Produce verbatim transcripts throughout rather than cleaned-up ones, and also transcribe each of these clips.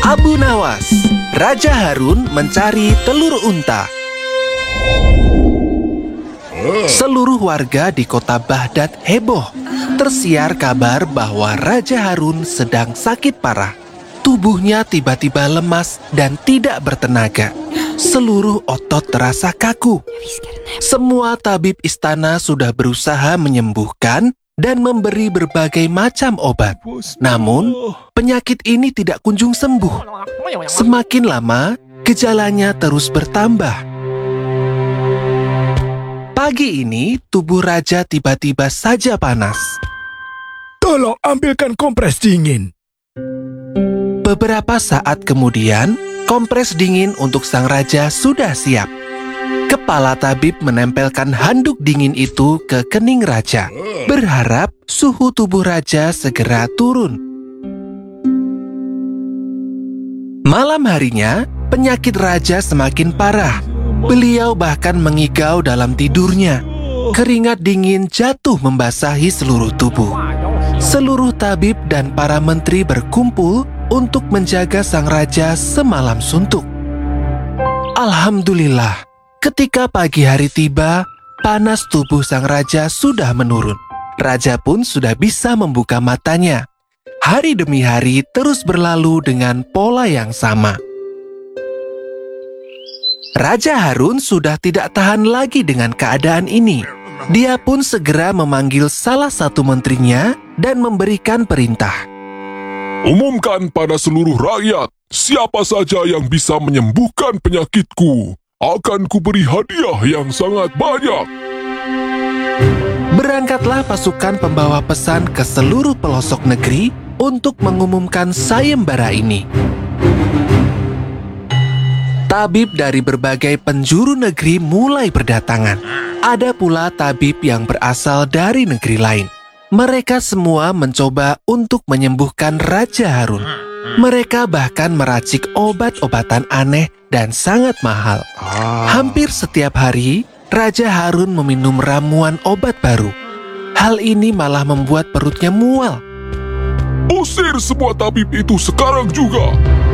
Abu Nawas, Raja Harun mencari telur unta. Seluruh warga di kota Baghdad heboh. Tersiar kabar bahwa Raja Harun sedang sakit parah. Tubuhnya tiba-tiba lemas dan tidak bertenaga. Seluruh otot terasa kaku. Semua tabib istana sudah berusaha menyembuhkan dan memberi berbagai macam obat. Namun, penyakit ini tidak kunjung sembuh. Semakin lama, gejalanya terus bertambah. Pagi ini, tubuh raja tiba-tiba saja panas. Tolong ambilkan kompres dingin. Beberapa saat kemudian, kompres dingin untuk sang raja sudah siap. Kepala tabib menempelkan handuk dingin itu ke kening raja, berharap suhu tubuh raja segera turun. Malam harinya, penyakit raja semakin parah. Beliau bahkan mengigau dalam tidurnya. Keringat dingin jatuh membasahi seluruh tubuh. Seluruh tabib dan para menteri berkumpul untuk menjaga sang raja semalam suntuk. Alhamdulillah, ketika pagi hari tiba, panas tubuh sang raja sudah menurun. Raja pun sudah bisa membuka matanya. Hari demi hari terus berlalu dengan pola yang sama. Raja Harun sudah tidak tahan lagi dengan keadaan ini. Dia pun segera memanggil salah satu menterinya dan memberikan perintah. Umumkan pada seluruh rakyat, siapa saja yang bisa menyembuhkan penyakitku, akan kuberi hadiah yang sangat banyak. Berangkatlah pasukan pembawa pesan ke seluruh pelosok negeri untuk mengumumkan sayembara ini. Tabib dari berbagai penjuru negeri mulai berdatangan. Ada pula tabib yang berasal dari negeri lain. Mereka semua mencoba untuk menyembuhkan Raja Harun. Mereka bahkan meracik obat-obatan aneh dan sangat mahal. Hampir setiap hari, Raja Harun meminum ramuan obat baru. Hal ini malah membuat perutnya mual. Usir semua tabib itu sekarang juga.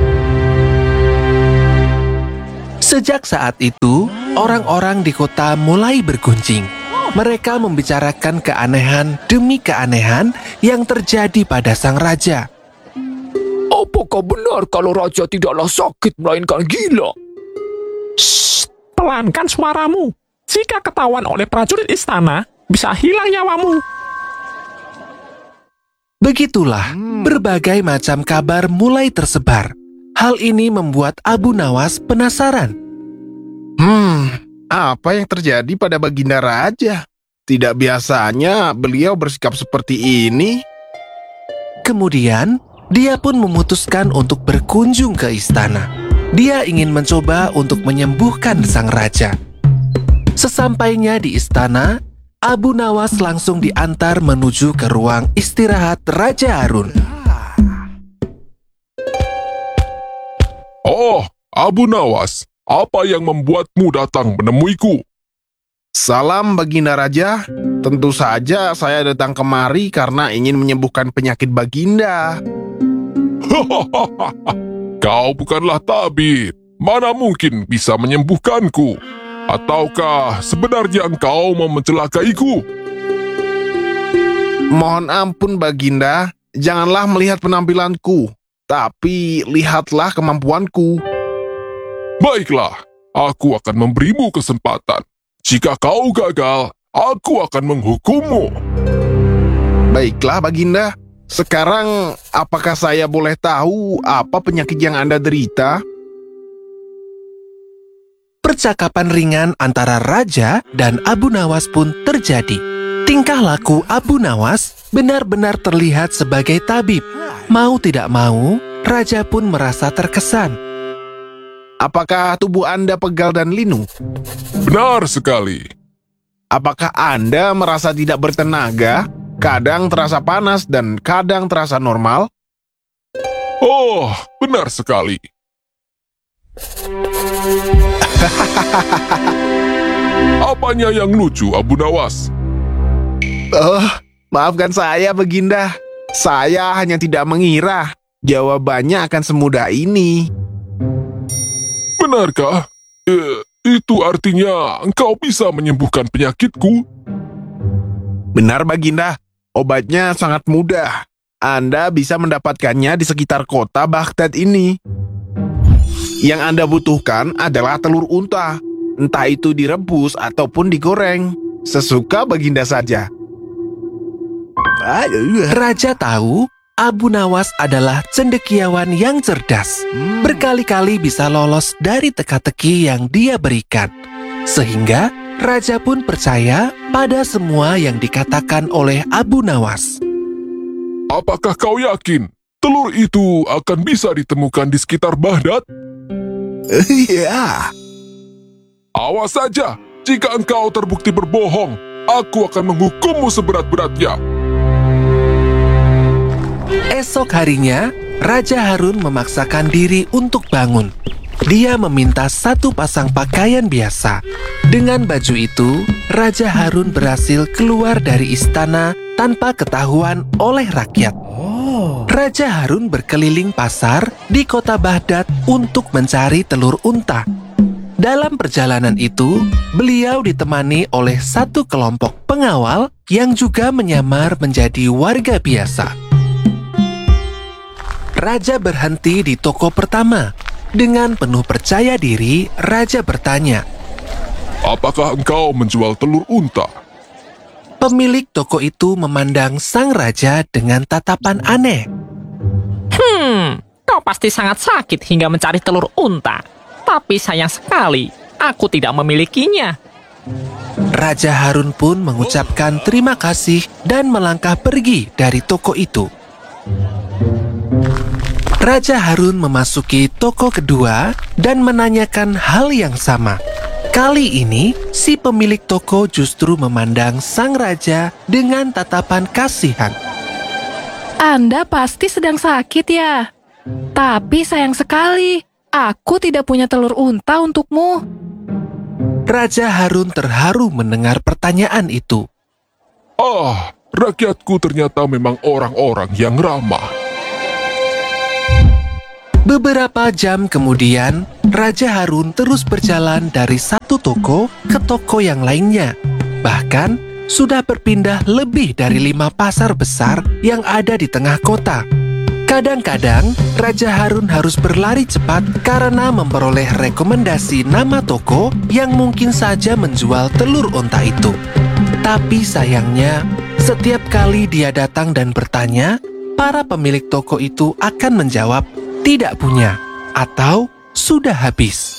Sejak saat itu, orang-orang di kota mulai berguncing. Mereka membicarakan keanehan demi keanehan yang terjadi pada sang raja. Apakah benar kalau raja tidaklah sakit melainkan gila? Shh, pelankan suaramu. Jika ketahuan oleh prajurit istana, bisa hilang nyawamu. Begitulah, berbagai macam kabar mulai tersebar. Hal ini membuat Abu Nawas penasaran. Hmm, apa yang terjadi pada Baginda Raja? Tidak biasanya beliau bersikap seperti ini. Kemudian, dia pun memutuskan untuk berkunjung ke istana. Dia ingin mencoba untuk menyembuhkan sang raja. Sesampainya di istana, Abu Nawas langsung diantar menuju ke ruang istirahat Raja Harun. Oh, Abu Nawas, apa yang membuatmu datang menemuiku? Salam Baginda Raja. Tentu saja saya datang kemari karena ingin menyembuhkan penyakit Baginda. Kau bukanlah tabib. Mana mungkin bisa menyembuhkanku? Ataukah sebenarnya engkau mau mencelakaiku? Mohon ampun Baginda, janganlah melihat penampilanku, tapi lihatlah kemampuanku. Baiklah, aku akan memberimu kesempatan. Jika kau gagal, aku akan menghukummu. Baiklah Baginda, sekarang apakah saya boleh tahu apa penyakit yang Anda derita? Percakapan ringan antara raja dan Abu Nawas pun terjadi. Tingkah laku Abu Nawas benar-benar terlihat sebagai tabib. Mau tidak mau, raja pun merasa terkesan. Apakah tubuh Anda pegal dan linu? Benar sekali. Apakah Anda merasa tidak bertenaga? Kadang terasa panas dan kadang terasa normal? Oh, benar sekali. Apanya yang lucu, Abu Nawas? Oh, maafkan saya, Baginda. Saya hanya tidak mengira. jawabannya akan semudah ini. Benarkah? Eh, itu artinya engkau bisa menyembuhkan penyakitku? Benar, Baginda. Obatnya sangat mudah. Anda bisa mendapatkannya di sekitar kota Baghdad ini. Yang Anda butuhkan adalah telur unta. Entah itu direbus ataupun digoreng. Sesuka Baginda saja. Raja tahu Abu Nawas adalah cendekiawan yang cerdas. Berkali-kali bisa lolos dari teka-teki yang dia berikan. Sehingga Raja pun percaya pada semua yang dikatakan oleh Abu Nawas. Apakah kau yakin telur itu akan bisa ditemukan di sekitar Baghdad? Iya. Awas saja, jika engkau terbukti berbohong, aku akan menghukummu seberat-beratnya. Esok harinya, Raja Harun memaksakan diri untuk bangun. Dia meminta satu pasang pakaian biasa. Dengan baju itu, Raja Harun berhasil keluar dari istana tanpa ketahuan oleh rakyat. Raja Harun berkeliling pasar di kota Baghdad untuk mencari telur unta. Dalam perjalanan itu, beliau ditemani oleh satu kelompok pengawal yang juga menyamar menjadi warga biasa. Raja berhenti di toko pertama. Dengan penuh percaya diri, Raja bertanya, Apakah engkau menjual telur unta? Pemilik toko itu memandang sang raja dengan tatapan aneh. Hmm, kau pasti sangat sakit hingga mencari telur unta. Tapi sayang sekali, aku tidak memilikinya. Raja Harun pun mengucapkan terima kasih dan melangkah pergi dari toko itu. Raja Harun memasuki toko kedua dan menanyakan hal yang sama. Kali ini, si pemilik toko justru memandang sang raja dengan tatapan kasihan. Anda pasti sedang sakit ya? Tapi sayang sekali, aku tidak punya telur unta untukmu. Raja Harun terharu mendengar pertanyaan itu. Ah, rakyatku ternyata memang orang-orang yang ramah. Beberapa jam kemudian, Raja Harun terus berjalan dari satu toko ke toko yang lainnya. Bahkan, sudah berpindah lebih dari lima pasar besar yang ada di tengah kota. Kadang-kadang, Raja Harun harus berlari cepat karena memperoleh rekomendasi nama toko yang mungkin saja menjual telur unta itu. Tapi sayangnya, setiap kali dia datang dan bertanya, para pemilik toko itu akan menjawab, tidak punya, atau sudah habis.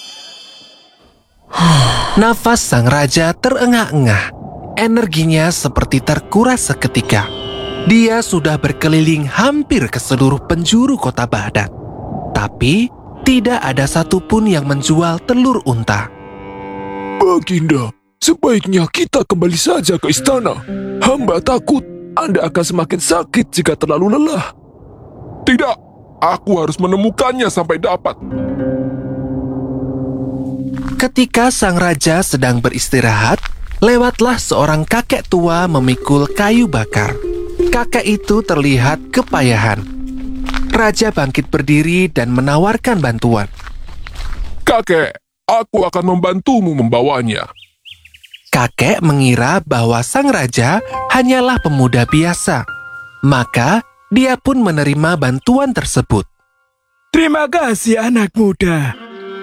Nafas sang raja terengah-engah. Energinya seperti terkuras seketika. Dia sudah berkeliling hampir ke seluruh penjuru kota Baghdad. Tapi, tidak ada satupun yang menjual telur unta. Baginda, sebaiknya kita kembali saja ke istana. Hamba takut Anda akan semakin sakit jika terlalu lelah. Tidak, aku harus menemukannya sampai dapat. Ketika sang raja sedang beristirahat, lewatlah seorang kakek tua memikul kayu bakar. Kakek itu terlihat kepayahan. Raja bangkit berdiri dan menawarkan bantuan. Kakek, aku akan membantumu membawanya. Kakek mengira bahwa sang raja hanyalah pemuda biasa. Maka, dia pun menerima bantuan tersebut. Terima kasih anak muda.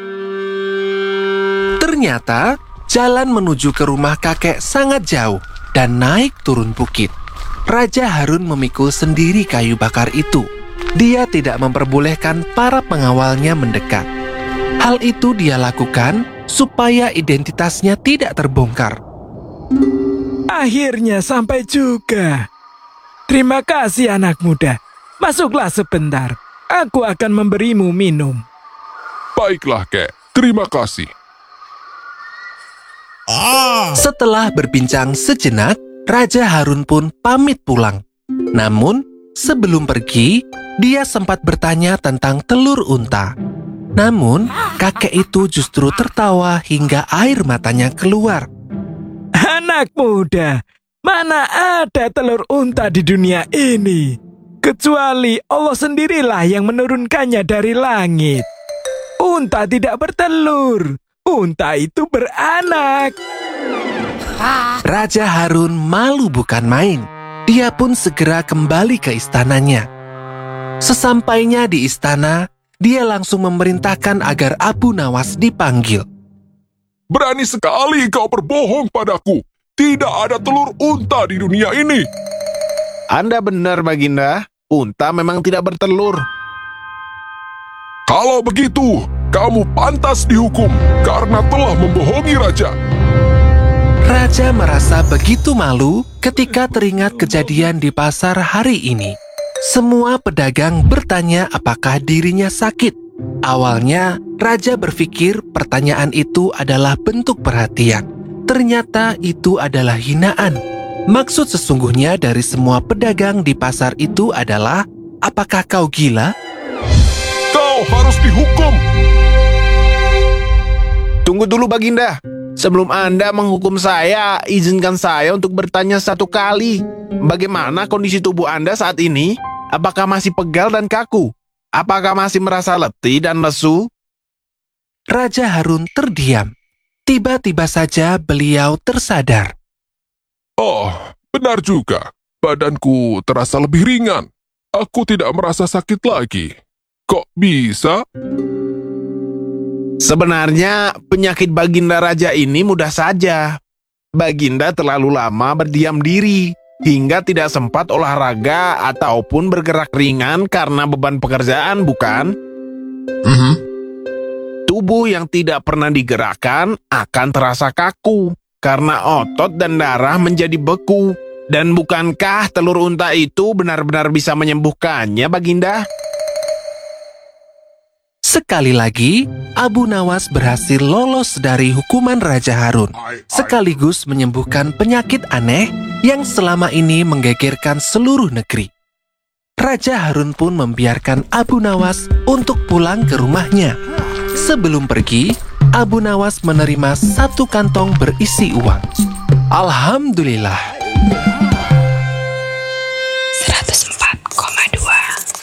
Ternyata, jalan menuju ke rumah kakek sangat jauh dan naik turun bukit. Raja Harun memikul sendiri kayu bakar itu. Dia tidak memperbolehkan para pengawalnya mendekat. Hal itu dia lakukan supaya identitasnya tidak terbongkar. Akhirnya sampai juga. Terima kasih anak muda. Masuklah sebentar. Aku akan memberimu minum. Baiklah, Kek. Terima kasih. Setelah berbincang sejenak, Raja Harun pun pamit pulang. Namun, sebelum pergi, dia sempat bertanya tentang telur unta. Namun, kakek itu justru tertawa hingga air matanya keluar. Anak muda, mana ada telur unta di dunia ini? Kecuali Allah sendirilah yang menurunkannya dari langit. Unta tidak bertelur. Unta itu beranak. Raja Harun malu bukan main. Dia pun segera kembali ke istananya. Sesampainya di istana, dia langsung memerintahkan agar Abu Nawas dipanggil. Berani sekali kau berbohong padaku. Tidak ada telur unta di dunia ini. Anda benar, Baginda. Unta memang tidak bertelur. Kalau begitu, kamu pantas dihukum karena telah membohongi raja. Raja merasa begitu malu ketika teringat kejadian di pasar hari ini. Semua pedagang bertanya apakah dirinya sakit. Awalnya, Raja berpikir pertanyaan itu adalah bentuk perhatian. Ternyata itu adalah hinaan. Maksud sesungguhnya dari semua pedagang di pasar itu adalah, apakah kau gila? Kau harus dihukum. Tunggu dulu, Baginda. Sebelum Anda menghukum saya, izinkan saya untuk bertanya satu kali. Bagaimana kondisi tubuh Anda saat ini? Apakah masih pegal dan kaku? Apakah masih merasa letih dan lesu? Raja Harun terdiam. Tiba-tiba saja beliau tersadar. Oh, benar juga. Badanku terasa lebih ringan. Aku tidak merasa sakit lagi. Kok bisa? Sebenarnya penyakit Baginda Raja ini mudah saja. Baginda terlalu lama berdiam diri hingga tidak sempat olahraga ataupun bergerak ringan karena beban pekerjaan, bukan? Mm-hmm. Tubuh yang tidak pernah digerakkan akan terasa kaku karena otot dan darah menjadi beku. Dan bukankah telur unta itu benar-benar bisa menyembuhkannya, Baginda? Sekali lagi, Abu Nawas berhasil lolos dari hukuman Raja Harun, sekaligus menyembuhkan penyakit aneh yang selama ini menggegerkan seluruh negeri. Raja Harun pun membiarkan Abu Nawas untuk pulang ke rumahnya. Sebelum pergi, Abu Nawas menerima satu kantong berisi uang. Alhamdulillah,